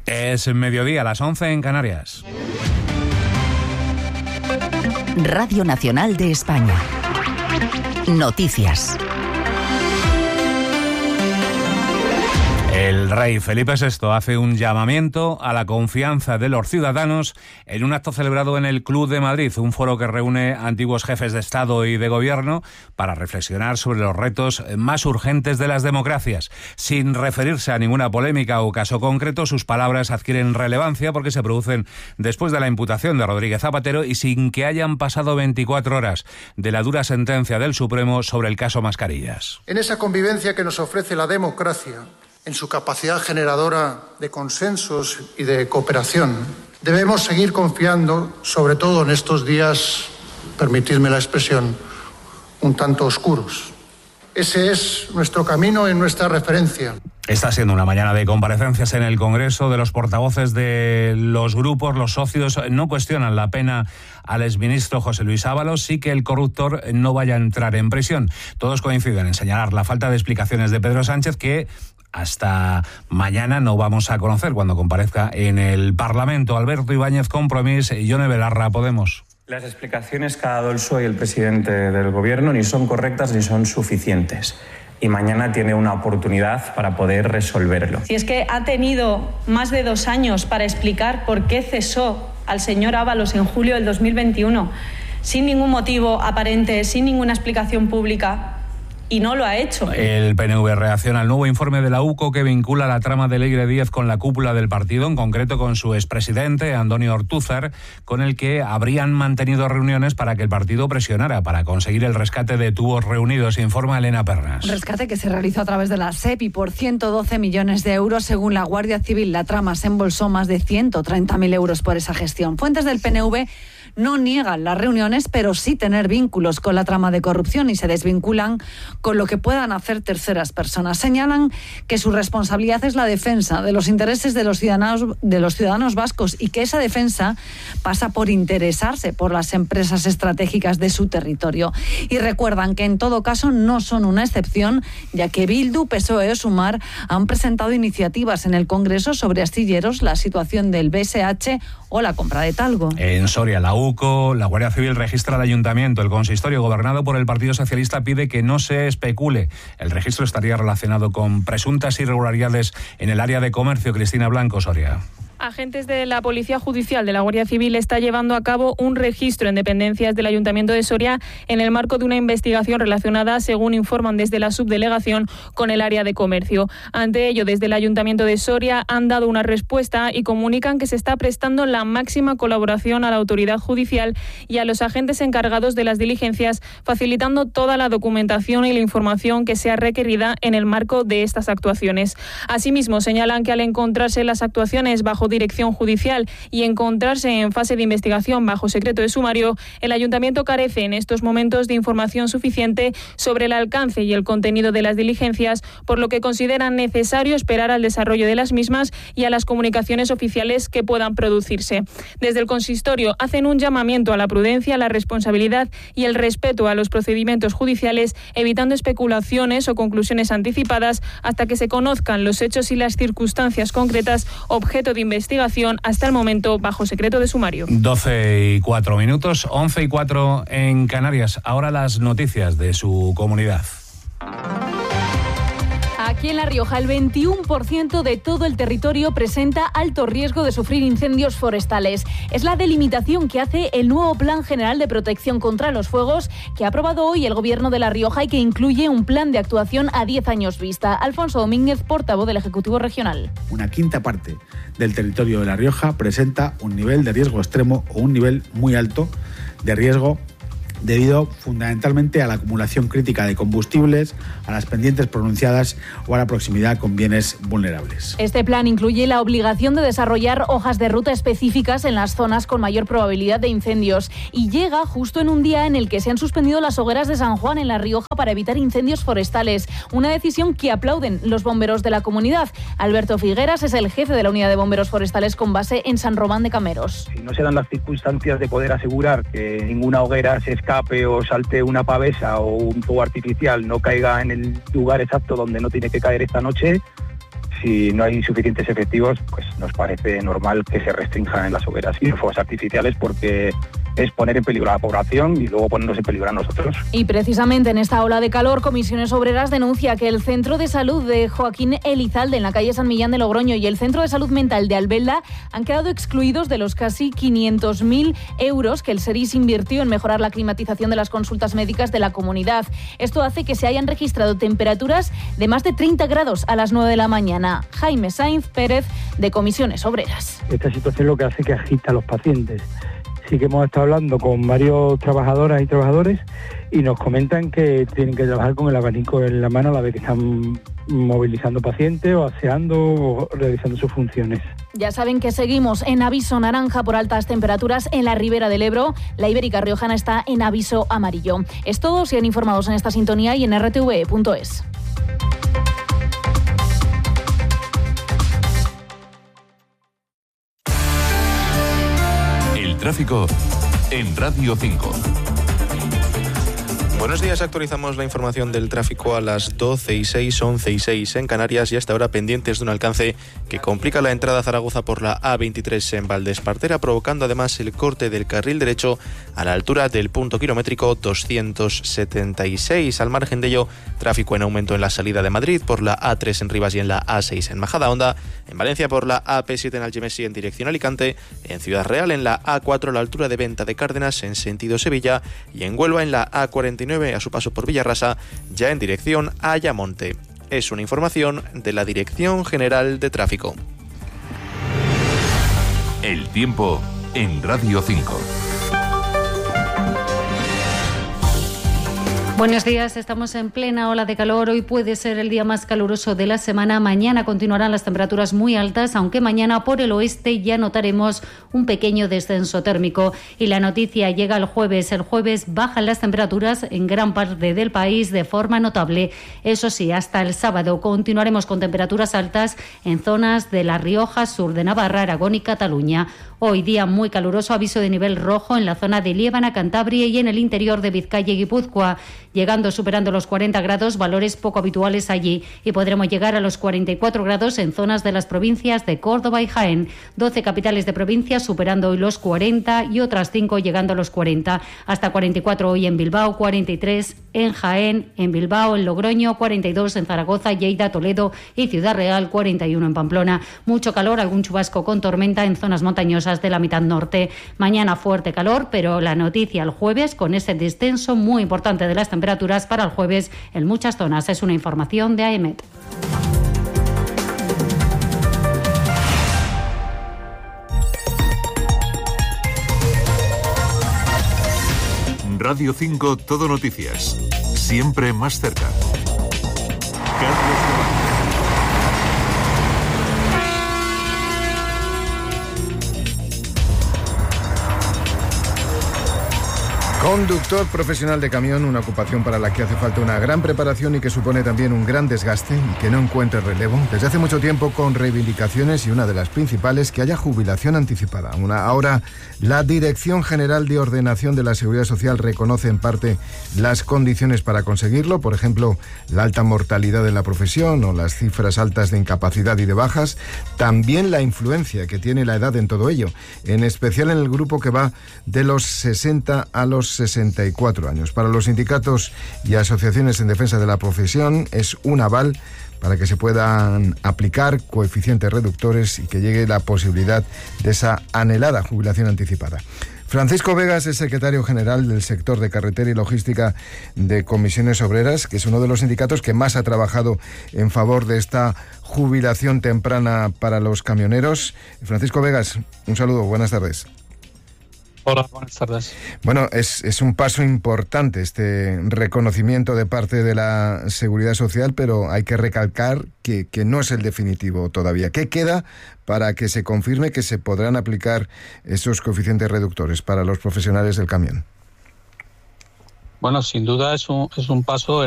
Es mediodía, las 11 en Canarias. Radio Nacional de España. Noticias. El rey Felipe VI hace un llamamiento a la confianza de los ciudadanos en un acto celebrado en el Club de Madrid, un foro que reúne antiguos jefes de Estado y de Gobierno para reflexionar sobre los retos más urgentes de las democracias. Sin referirse a ninguna polémica o caso concreto, sus palabras adquieren relevancia porque se producen después de la imputación de Rodríguez Zapatero y sin que hayan pasado 24 horas de la dura sentencia del Supremo sobre el caso Mascarillas. En esa convivencia que nos ofrece la democracia, en su capacidad generadora de consensos y de cooperación, debemos seguir confiando, sobre todo en estos días, permitidme la expresión, un tanto oscuros. Ese es nuestro camino y nuestra referencia. Está siendo una mañana de comparecencias en el Congreso de los portavoces de los grupos. Los socios no cuestionan la pena al exministro José Luis Ábalos, sí que el corruptor no vaya a entrar en prisión. Todos coinciden en señalar la falta de explicaciones de Pedro Sánchez, que hasta mañana no vamos a conocer cuando comparezca en el Parlamento. Alberto Ibáñez, Compromís, y Yone Belarra, Podemos. Las explicaciones que ha dado el PSOE y el presidente del Gobierno ni son correctas ni son suficientes. Y mañana tiene una oportunidad para poder resolverlo. Si es que ha tenido más de 2 años para explicar por qué cesó al señor Ábalos en julio del 2021, sin ningún motivo aparente, sin ninguna explicación pública, y no lo ha hecho. El PNV reacciona al nuevo informe de la UCO que vincula la trama de Leire Díez con la cúpula del partido, en concreto con su expresidente, Antonio Ortúzar, con el que habrían mantenido reuniones para que el partido presionara para conseguir el rescate de tubos reunidos, informa Elena Pernas. Un rescate que se realizó a través de la SEP y por 112 millones de euros, según la Guardia Civil. La trama se embolsó más de 130.000 euros por esa gestión. Fuentes del PNV no niegan las reuniones, pero sí tener vínculos con la trama de corrupción y se desvinculan con lo que puedan hacer terceras personas. Señalan que su responsabilidad es la defensa de los intereses de los ciudadanos vascos y que esa defensa pasa por interesarse por las empresas estratégicas de su territorio. Y recuerdan que en todo caso no son una excepción, ya que Bildu, PSOE o Sumar han presentado iniciativas en el Congreso sobre astilleros, la situación del BSH o la compra de talgo. En Soria, la UCO, la Guardia Civil registra el ayuntamiento. El consistorio gobernado por el Partido Socialista pide que no se especule. El registro estaría relacionado con presuntas irregularidades en el área de comercio. Cristina Blanco, Soria. Agentes de la Policía Judicial de la Guardia Civil está llevando a cabo un registro en dependencias del Ayuntamiento de Soria en el marco de una investigación relacionada, según informan desde la subdelegación, con el área de comercio. Ante ello, desde el Ayuntamiento de Soria han dado una respuesta y comunican que se está prestando la máxima colaboración a la autoridad judicial y a los agentes encargados de las diligencias, facilitando toda la documentación y la información que sea requerida en el marco de estas actuaciones. Asimismo, señalan que al encontrarse las actuaciones bajo dirección judicial y encontrarse en fase de investigación bajo secreto de sumario, el Ayuntamiento carece en estos momentos de información suficiente sobre el alcance y el contenido de las diligencias, por lo que consideran necesario esperar al desarrollo de las mismas y a las comunicaciones oficiales que puedan producirse. Desde el consistorio hacen un llamamiento a la prudencia, la responsabilidad y el respeto a los procedimientos judiciales, evitando especulaciones o conclusiones anticipadas hasta que se conozcan los hechos y las circunstancias concretas objeto de investigación, hasta el momento bajo secreto de sumario. 12:04, 11:04 en Canarias. Ahora las noticias de su comunidad. Aquí en La Rioja, el 21% de todo el territorio presenta alto riesgo de sufrir incendios forestales. Es la delimitación que hace el nuevo Plan General de Protección contra los Fuegos que ha aprobado hoy el Gobierno de La Rioja y que incluye un plan de actuación a 10 años vista. Alfonso Domínguez, portavoz del Ejecutivo Regional. Una quinta parte del territorio de La Rioja presenta un nivel de riesgo extremo o un nivel muy alto de riesgo debido fundamentalmente a la acumulación crítica de combustibles, a las pendientes pronunciadas o a la proximidad con bienes vulnerables. Este plan incluye la obligación de desarrollar hojas de ruta específicas en las zonas con mayor probabilidad de incendios y llega justo en un día en el que se han suspendido las hogueras de San Juan en La Rioja para evitar incendios forestales, una decisión que aplauden los bomberos de la comunidad. Alberto Figueras es el jefe de la unidad de bomberos forestales con base en San Román de Cameros. Si no se dan las circunstancias de poder asegurar que ninguna hoguera se escape o salte una pavesa o un fuego artificial no caiga en el lugar exacto donde no tiene que caer esta noche, Si no hay suficientes efectivos, pues nos parece normal que se restrinjan las hogueras y los fuegos artificiales, porque es poner en peligro a la población y luego ponernos en peligro a nosotros. Y precisamente en esta ola de calor, Comisiones Obreras denuncia que el Centro de Salud de Joaquín Elizalde, en la calle San Millán de Logroño, y el Centro de Salud Mental de Albelda han quedado excluidos de los casi 500.000 euros que el SERIS invirtió en mejorar la climatización de las consultas médicas de la comunidad. Esto hace que se hayan registrado temperaturas de más de 30 grados a las 9 de la mañana. Jaime Sainz Pérez, de Comisiones Obreras. Esta situación lo que hace que agita a los pacientes. Sí que hemos estado hablando con varios trabajadoras y trabajadores y nos comentan que tienen que trabajar con el abanico en la mano a la vez que están movilizando pacientes o aseando o realizando sus funciones. Ya saben que seguimos en aviso naranja por altas temperaturas en la Ribera del Ebro. La Ibérica Riojana está en aviso amarillo. Es todo, sigan informados en esta sintonía y en rtve.es. Tráfico en Radio 5. Buenos días, actualizamos la información del tráfico a las 12:06, 11:06 en Canarias y hasta ahora pendientes de un alcance que complica la entrada a Zaragoza por la A23 en Valdespartera, provocando además el corte del carril derecho a la altura del punto kilométrico 276. Al margen de ello, tráfico en aumento en la salida de Madrid por la A3 en Rivas y en la A6 en Majadahonda, en Valencia por la AP7 en Algemesí en dirección Alicante, en Ciudad Real en la A4 a la altura de Venta de Cárdenas en sentido Sevilla y en Huelva en la A49 a su paso por Villarrasa, ya en dirección a Ayamonte. Es una información de la Dirección General de Tráfico. El tiempo en Radio 5. Buenos días, estamos en plena ola de calor. Hoy puede ser el día más caluroso de la semana. Mañana continuarán las temperaturas muy altas, aunque mañana por el oeste ya notaremos un pequeño descenso térmico. Y la noticia llega el jueves. El jueves bajan las temperaturas en gran parte del país de forma notable. Eso sí, hasta el sábado continuaremos con temperaturas altas en zonas de La Rioja, sur de Navarra, Aragón y Cataluña. Hoy día muy caluroso, aviso de nivel rojo en la zona de Liébana, Cantabria y en el interior de Vizcaya y Guipúzcoa, superando los 40 grados, valores poco habituales allí, y podremos llegar a los 44 grados en zonas de las provincias de Córdoba y Jaén. 12 capitales de provincias superando hoy los 40 y otras 5 llegando a los 40. Hasta 44 hoy en Bilbao, 43 en Jaén, en Bilbao, en Logroño, 42 en Zaragoza, Lleida, Toledo y Ciudad Real, 41 en Pamplona. Mucho calor, algún chubasco con tormenta en zonas montañosas de la mitad norte. Mañana fuerte calor, pero la noticia el jueves con ese descenso muy importante de las temperaturas para el jueves en muchas zonas. Es una información de AEMET. Radio 5 Todo Noticias. Siempre más cerca. Conductor profesional de camión, una ocupación para la que hace falta una gran preparación y que supone también un gran desgaste y que no encuentra relevo desde hace mucho tiempo, con reivindicaciones, y una de las principales, que haya jubilación anticipada. Ahora la Dirección General de Ordenación de la Seguridad Social reconoce en parte las condiciones para conseguirlo, por ejemplo, la alta mortalidad de la profesión o las cifras altas de incapacidad y de bajas, también la influencia que tiene la edad en todo ello, en especial en el grupo que va de los 60 a los 64 años. Para los sindicatos y asociaciones en defensa de la profesión es un aval para que se puedan aplicar coeficientes reductores y que llegue la posibilidad de esa anhelada jubilación anticipada. Francisco Vegas es secretario general del sector de carretera y logística de Comisiones Obreras, que es uno de los sindicatos que más ha trabajado en favor de esta jubilación temprana para los camioneros. Francisco Vegas, un saludo, buenas tardes. Hola, buenas tardes. Bueno, es un paso importante este reconocimiento de parte de la Seguridad Social, pero hay que recalcar que no es el definitivo todavía. ¿Qué queda para que se confirme que se podrán aplicar esos coeficientes reductores para los profesionales del camión? Bueno, sin duda es un paso